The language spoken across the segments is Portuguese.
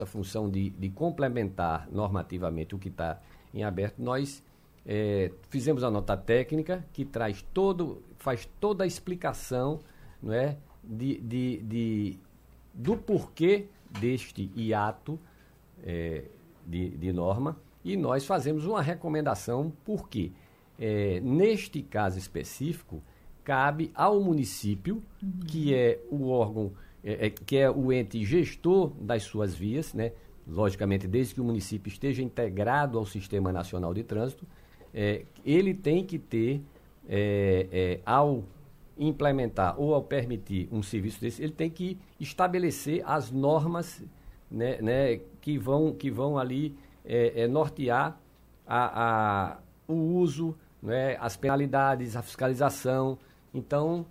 a função de complementar normativamente o que está em aberto, nós fizemos a nota técnica que faz toda a explicação, não é, do porquê deste hiato de norma, e nós fazemos uma recomendação porque, neste caso específico, cabe ao município, que é o órgão, que é o ente gestor das suas vias, né? Logicamente, desde que o município esteja integrado ao Sistema Nacional de Trânsito, ele tem que ter, ao implementar ou ao permitir um serviço desse, ele tem que estabelecer as normas, né, que vão ali nortear o uso, né, as penalidades, a fiscalização. Então,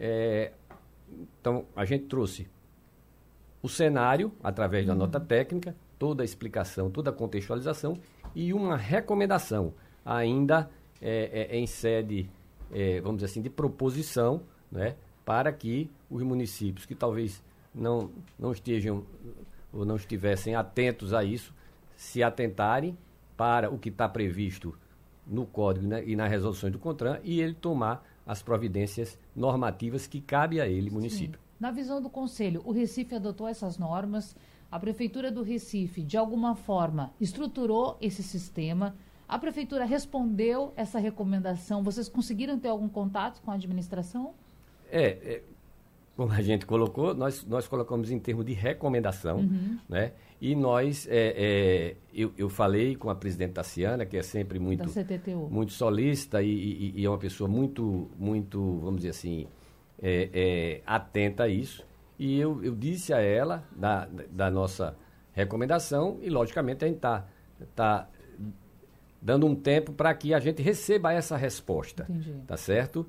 a gente trouxe o cenário, através da nota técnica, toda a explicação, toda a contextualização e uma recomendação, ainda em sede, vamos dizer assim, de proposição, né, para que os municípios que talvez não estejam ou não estivessem atentos a isso, se atentarem para o que está previsto no Código, né, e nas resoluções do CONTRAN, e ele tomar as providências normativas que cabe a ele, município. Sim. Na visão do Conselho, o Recife adotou essas normas, a Prefeitura do Recife, de alguma forma, estruturou esse sistema, a Prefeitura respondeu essa recomendação, vocês conseguiram ter algum contato com a administração? Como a gente colocou, nós colocamos em termos de recomendação, né? E nós, eu falei com a presidente Tassiana, que é sempre muito solícita e é uma pessoa muito, vamos dizer assim, atenta a isso. E eu disse a ela da nossa recomendação e, logicamente, a gente está dando um tempo para que a gente receba essa resposta. Entendi. Tá certo?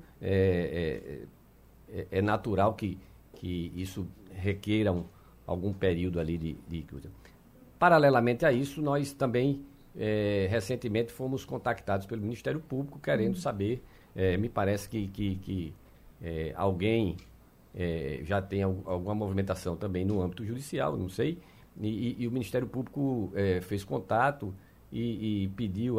É natural que isso requeira algum período ali de coisa. Paralelamente a isso, nós também, recentemente, fomos contactados pelo Ministério Público querendo saber, me parece que alguém já tem alguma movimentação também no âmbito judicial, não sei, e o Ministério Público fez contato e pediu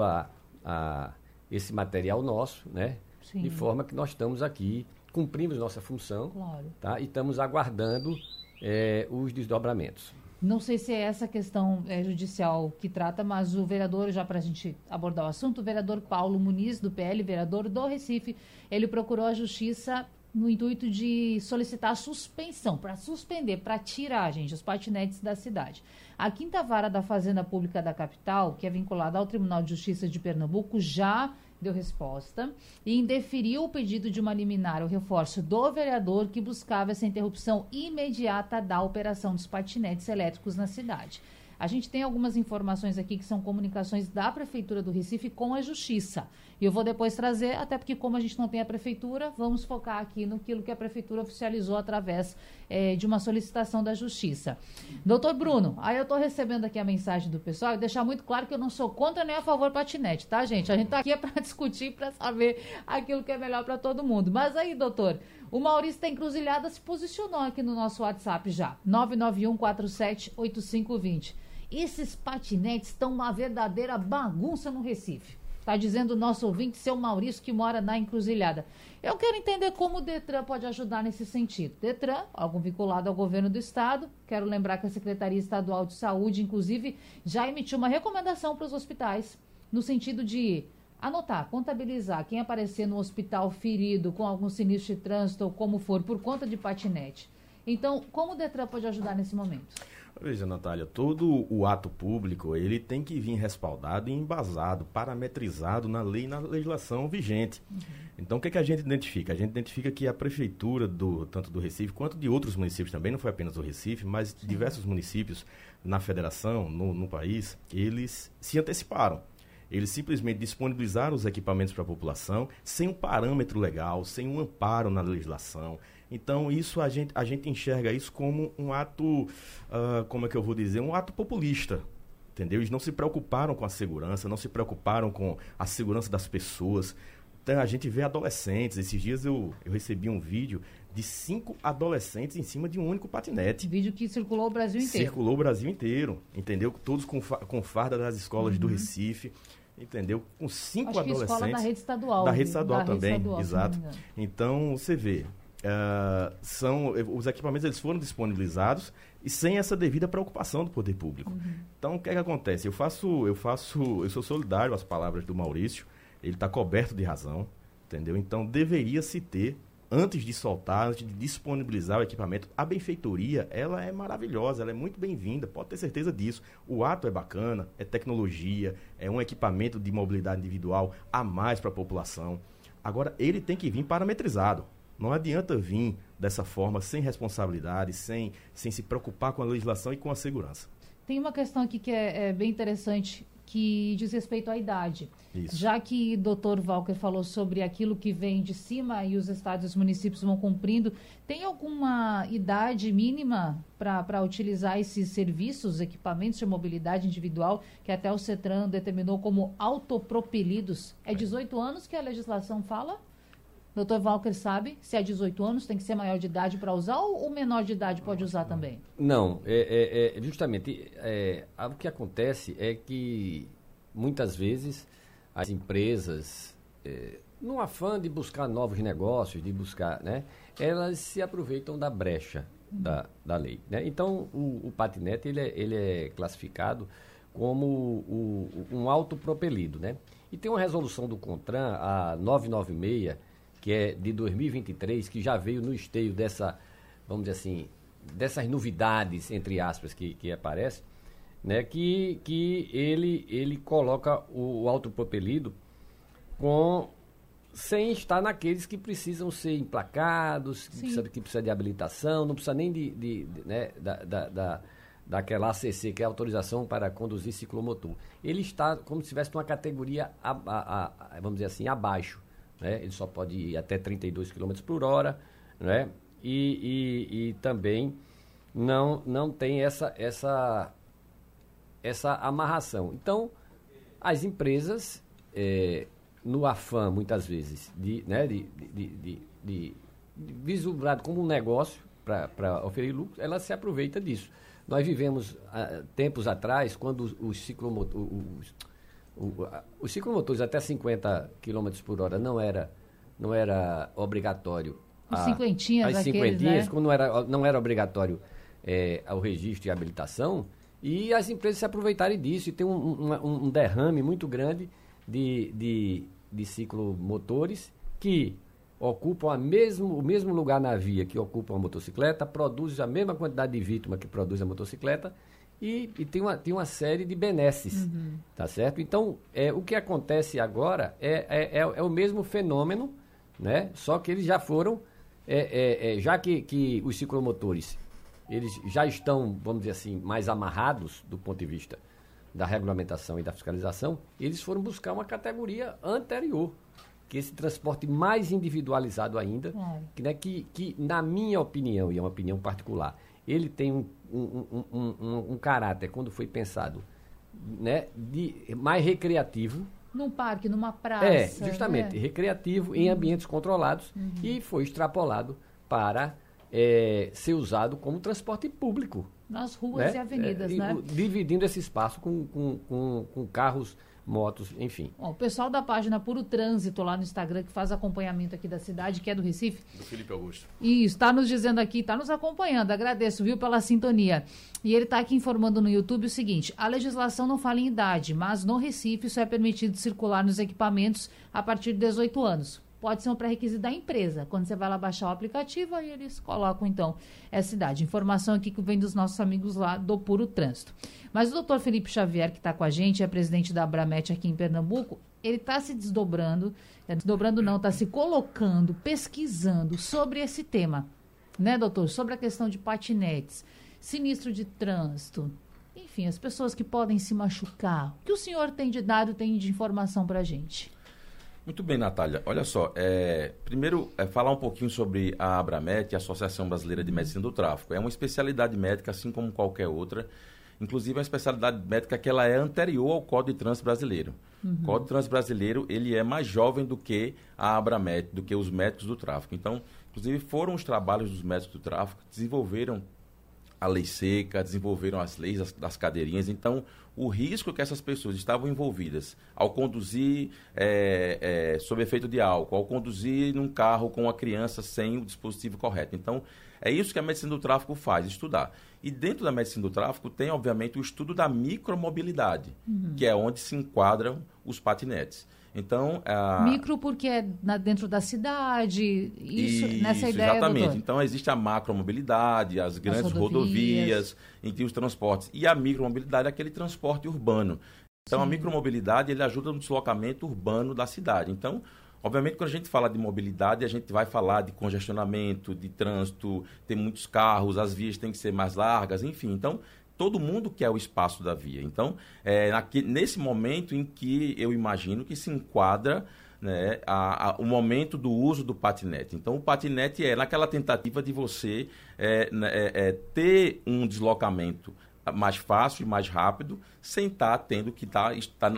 esse material nosso, né? Sim. De forma que nós estamos aqui, cumprimos nossa função, claro, tá? E estamos aguardando os desdobramentos. Não sei se é essa questão judicial que trata, mas o vereador, já para a gente abordar o assunto, o vereador Paulo Muniz, do PL, vereador do Recife, ele procurou a Justiça no intuito de solicitar a suspensão, para suspender, para tirar, gente, os patinetes da cidade. A Quinta Vara da Fazenda Pública da capital, que é vinculada ao Tribunal de Justiça de Pernambuco, já deu resposta e indeferiu o pedido de uma liminar, o reforço do vereador que buscava essa interrupção imediata da operação dos patinetes elétricos na cidade. A gente tem algumas informações aqui que são comunicações da Prefeitura do Recife com a Justiça. E eu vou depois trazer, até porque como a gente não tem a Prefeitura, vamos focar aqui no que a Prefeitura oficializou através de uma solicitação da Justiça. Doutor Bruno, aí eu estou recebendo aqui a mensagem do pessoal e deixar muito claro que eu não sou contra nem a favor do patinete, tá, gente? A gente está aqui para discutir, para saber aquilo que é melhor para todo mundo. Mas aí, doutor, o Maurício da Encruzilhada se posicionou aqui no nosso WhatsApp já, 991478520. Esses patinetes estão uma verdadeira bagunça no Recife. Está dizendo o nosso ouvinte, seu Maurício, que mora na Encruzilhada. Eu quero entender como o Detran pode ajudar nesse sentido. Detran, algo vinculado ao governo do estado. Quero lembrar que a Secretaria Estadual de Saúde, inclusive, já emitiu uma recomendação para os hospitais, no sentido de anotar, contabilizar quem aparecer no hospital ferido com algum sinistro de trânsito ou como for, por conta de patinete. Então, como o Detran pode ajudar nesse momento? Veja, Natália, todo o ato público, ele tem que vir respaldado e embasado, parametrizado na lei e na legislação vigente. Então, o que a gente identifica? A gente identifica que a prefeitura, tanto do Recife quanto de outros municípios também, não foi apenas o Recife, mas diversos municípios na federação, no país, eles se anteciparam. Eles simplesmente disponibilizaram os equipamentos para a população sem um parâmetro legal, sem um amparo na legislação. Então, isso a gente enxerga isso como um ato, como é que eu vou dizer, um ato populista, entendeu? Eles não se preocuparam com a segurança, não se preocuparam com a segurança das pessoas. Então, a gente vê adolescentes. Esses dias eu recebi um vídeo de 5 adolescentes em cima de um único patinete. Vídeo que circulou o Brasil inteiro. Circulou o Brasil inteiro, entendeu? Todos com farda das escolas do Recife, entendeu? Com 5 Acho que adolescentes. escola da rede estadual. Da rede estadual da também, rede estadual, exato. Então, você vê, os equipamentos eles foram disponibilizados e sem essa devida preocupação do poder público. Então, o que é que acontece? Eu sou solidário às palavras do Maurício, ele está coberto de razão, entendeu? Então, deveria-se ter, antes de soltar, antes de disponibilizar o equipamento, a benfeitoria, ela é maravilhosa, ela é muito bem-vinda, pode ter certeza disso. O ato é bacana, é tecnologia, é um equipamento de mobilidade individual a mais para a população. Agora, ele tem que vir parametrizado. Não adianta vir dessa forma, sem responsabilidade, sem se preocupar com a legislação e com a segurança. Tem uma questão aqui que é bem interessante, que diz respeito à idade. Isso. Já que o doutor Walker falou sobre aquilo que vem de cima e os estados e os municípios vão cumprindo, tem alguma idade mínima para utilizar esses serviços, equipamentos de mobilidade individual, que até o CETRAN determinou como autopropelidos? É 18 anos que a legislação fala? Doutor Walker sabe se é 18 anos, tem que ser maior de idade para usar ou o menor de idade pode usar também? Não, justamente o que acontece é que muitas vezes as empresas, no afã de buscar novos negócios, de buscar, né, elas se aproveitam da brecha da lei, né? Então, o patinete ele é classificado como um autopropelido, né? E tem uma resolução do CONTRAN, a 996, que é de 2023, que já veio no esteio vamos dizer assim, dessas novidades, entre aspas, que aparecem, né, que ele coloca o autopropelido sem estar naqueles que precisam ser emplacados, que precisa de habilitação, não precisa nem né, daquela ACC, que é a autorização para conduzir ciclomotor. Ele está como se estivesse numa categoria, vamos dizer assim, abaixo. Né? Ele só pode ir até 32 km por hora, né? E também não tem essa amarração. Então, as empresas, no afã, muitas vezes, de vislumbrado como um negócio para oferir lucro, ela se aproveita disso. Nós vivemos, tempos atrás, quando os ciclomotores até 50 km por hora não era obrigatório. Os cinquentinhas, né? Quando não era obrigatório o registro e a habilitação, e as empresas se aproveitarem disso, e tem um derrame muito grande de ciclomotores que ocupam o mesmo lugar na via que ocupa a motocicleta, produzem a mesma quantidade de vítima que produz a motocicleta, e tem uma série de benesses, tá certo? Então, o que acontece agora é o mesmo fenômeno, né? Só que eles já foram, já que os ciclomotores, eles já estão, vamos dizer assim, mais amarrados do ponto de vista da regulamentação e da fiscalização, eles foram buscar uma categoria anterior, que esse transporte mais individualizado ainda, que na minha opinião, e é uma opinião particular, ele tem um caráter, quando foi pensado, né, mais recreativo. Num parque, numa praça. Justamente, recreativo, em ambientes controlados, e foi extrapolado para ser usado como transporte público. Nas ruas, né, e avenidas, né? Dividindo esse espaço com carros, motos, enfim. Bom, o pessoal da página Puro Trânsito lá no Instagram, que faz acompanhamento aqui da cidade, que é do Recife. Do Felipe Augusto. Isso, está nos dizendo aqui, está nos acompanhando. Agradeço, viu, pela sintonia. E ele está aqui informando no YouTube o seguinte: a legislação não fala em idade, mas no Recife só é permitido circular nos equipamentos a partir de 18 anos. Pode ser um pré-requisito da empresa. Quando você vai lá baixar o aplicativo, aí eles colocam, então, essa idade. Informação aqui que vem dos nossos amigos lá do Puro Trânsito. Mas o doutor Felipe Xavier, que está com a gente, é presidente da Abramet aqui em Pernambuco, ele está se está se colocando, pesquisando sobre esse tema. Né, doutor? Sobre a questão de patinetes, sinistro de trânsito, enfim, as pessoas que podem se machucar. O que o senhor tem de dado, tem de informação para a gente? Muito bem, Natália. Olha só, primeiro falar um pouquinho sobre a Abramet, a Associação Brasileira de Medicina do Tráfego. É uma especialidade médica, assim como qualquer outra, inclusive, é uma especialidade médica que ela é anterior ao Código de Trânsito Brasileiro. O Código de Trânsito Brasileiro, ele é mais jovem do que a Abramet, do que os médicos do tráfico. Então, inclusive, foram os trabalhos dos médicos do tráfico que desenvolveram a lei seca, desenvolveram as leis das cadeirinhas. Então, o risco que essas pessoas estavam envolvidas ao conduzir sob efeito de álcool, ao conduzir num carro com a criança sem o dispositivo correto. Então, é isso que a medicina do tráfico faz, estudar. E dentro da medicina do tráfico tem, obviamente, o estudo da micromobilidade, que é onde se enquadram os patinetes. Então, micro porque é dentro da cidade, isso nessa ideia, exatamente. doutor? Então, existe a macromobilidade, as grandes rodovias, entre os transportes. E a micromobilidade é aquele transporte urbano. Então, a micromobilidade, ele ajuda no deslocamento urbano da cidade. Então, obviamente, quando a gente fala de mobilidade, a gente vai falar de congestionamento, de trânsito, tem muitos carros, as vias têm que ser mais largas, enfim. Então, todo mundo quer o espaço da via. Então, nesse momento em que eu imagino que se enquadra, né, o momento do uso do patinete. Então, o patinete é naquela tentativa de você ter um deslocamento mais fácil e mais rápido, sem estar tendo que estar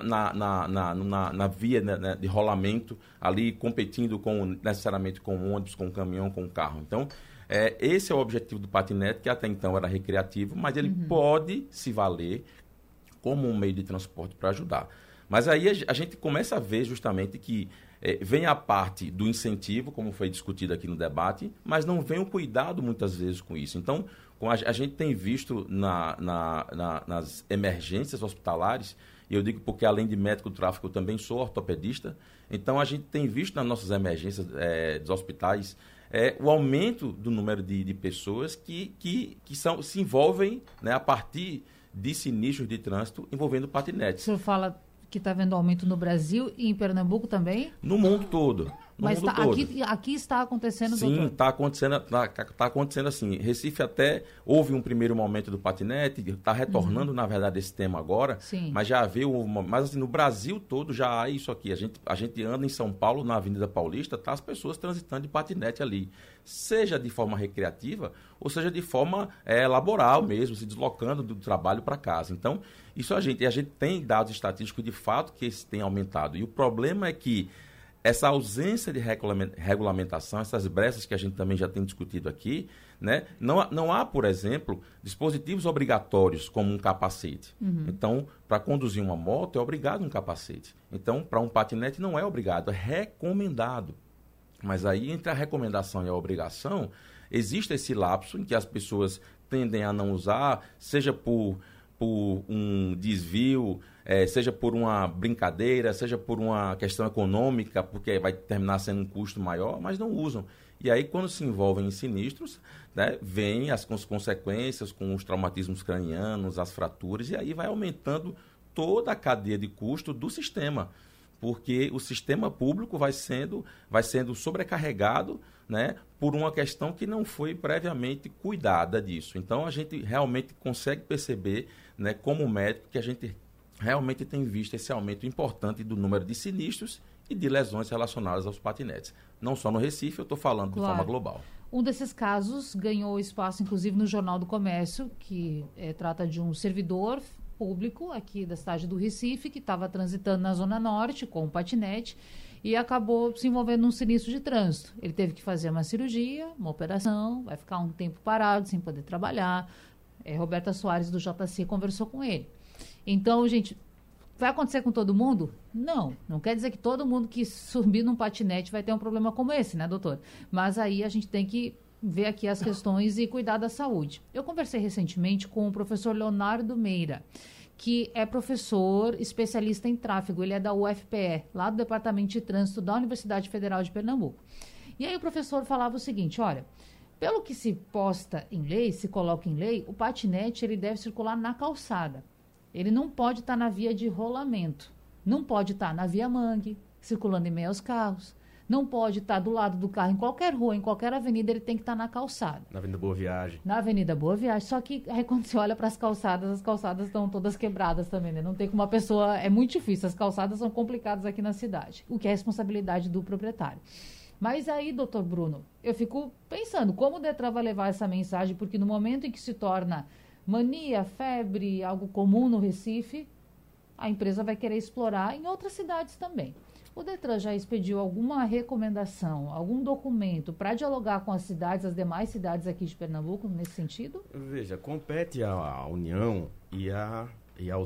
na via, né, de rolamento, ali competindo necessariamente com o ônibus, com o caminhão, com o carro. Então, esse é o objetivo do patinete, que até então era recreativo, mas ele pode se valer como um meio de transporte para ajudar. Mas aí a gente começa a ver justamente que vem a parte do incentivo, como foi discutido aqui no debate, mas não vem o cuidado muitas vezes com isso. Então, a gente tem visto nas emergências hospitalares, e eu digo porque além de médico do tráfico eu também sou ortopedista, então a gente tem visto nas nossas emergências dos hospitais o aumento do número de pessoas que se envolvem, né, a partir de sinistros de trânsito envolvendo patinetes. O senhor fala que está vendo aumento no Brasil e em Pernambuco também? No mundo todo. Mas aqui está acontecendo, sim, doutor? está acontecendo assim. Recife até houve um primeiro momento do patinete, está retornando, na verdade, esse tema agora, sim, mas já havia mas assim, no Brasil todo já há isso aqui. A gente anda em São Paulo, na Avenida Paulista, tá as pessoas transitando de patinete ali, seja de forma recreativa ou seja de forma laboral mesmo, se deslocando do trabalho para casa. Então, a gente tem dados estatísticos de fato que esse tem aumentado. E o problema é que essa ausência de regulamentação, essas brechas que a gente também já tem discutido aqui, né? Não há, por exemplo, dispositivos obrigatórios como um capacete. Então, para conduzir uma moto é obrigado um capacete. Então, para um patinete não é obrigado, é recomendado. Mas aí, entre a recomendação e a obrigação, existe esse lapso em que as pessoas tendem a não usar, seja por um desvio, seja por uma brincadeira, seja por uma questão econômica, porque vai terminar sendo um custo maior, mas não usam. E aí, quando se envolvem em sinistros, né, vêm as consequências com os traumatismos cranianos, as fraturas, e aí vai aumentando toda a cadeia de custo do sistema, porque o sistema público vai sendo sobrecarregado, né, por uma questão que não foi previamente cuidada disso. Então, a gente realmente consegue perceber, né, como médico, que a gente realmente tem visto esse aumento importante do número de sinistros e de lesões relacionadas aos patinetes. Não só no Recife, eu estou falando de forma global. Um desses casos ganhou espaço, inclusive, no Jornal do Comércio, que trata de um servidor público aqui da cidade do Recife, que estava transitando na Zona Norte com um patinete e acabou se envolvendo num sinistro de trânsito. Ele teve que fazer uma cirurgia, uma operação, vai ficar um tempo parado, sem poder trabalhar. Roberta Soares, do JC, conversou com ele. Então, gente, vai acontecer com todo mundo? Não quer dizer que todo mundo que subir num patinete vai ter um problema como esse, né, doutor? Mas aí a gente tem que ver aqui as questões e cuidar da saúde. Eu conversei recentemente com o professor Leonardo Meira, que é professor especialista em tráfego. Ele é da UFPE, lá do Departamento de Trânsito da Universidade Federal de Pernambuco. E aí o professor falava o seguinte, olha, pelo que se posta em lei, se coloca em lei, o patinete ele deve circular na calçada. Ele não pode estar na via de rolamento, não pode estar na via mangue, circulando em meio aos carros, não pode estar do lado do carro, em qualquer rua, em qualquer avenida, ele tem que estar na calçada. Na Avenida Boa Viagem. Na Avenida Boa Viagem, só que aí quando você olha para as calçadas estão todas quebradas também, né? Não tem como uma pessoa, é muito difícil, as calçadas são complicadas aqui na cidade, o que é responsabilidade do proprietário. Mas aí, doutor Bruno, eu fico pensando, como o Detran vai levar essa mensagem, porque no momento em que se torna mania, febre, algo comum no Recife, a empresa vai querer explorar em outras cidades também. O Detran já expediu alguma recomendação, algum documento para dialogar com as cidades, as demais cidades aqui de Pernambuco, nesse sentido? Veja, compete à União e aos